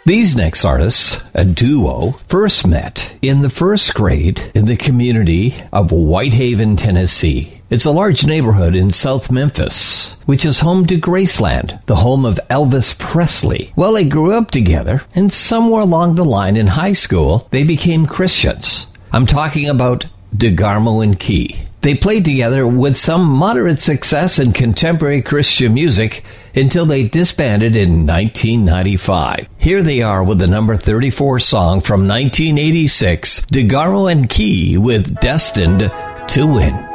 These next artists, a duo, first met in the first grade in the community of Whitehaven, Tennessee. It's a large neighborhood in South Memphis, which is home to Graceland, the home of Elvis Presley. Well, they grew up together, and somewhere along the line in high school, they became Christians. I'm talking about DeGarmo and Key. They played together with some moderate success in contemporary Christian music until they disbanded in 1995. Here they are with the number 34 song from 1986, DeGarmo and Key with Destined to Win.